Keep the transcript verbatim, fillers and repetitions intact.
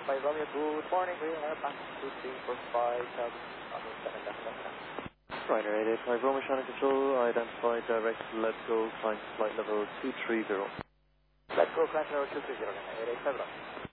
five Romeo, good morning. We are back two three four five, Calvin, Romeo seven left left now. Ryder eight eight five Romeo, Shannon Control, identified direct, let's go, climb to flight level two three zero. Let's go, climb level two three zero, eight eight five Romeo.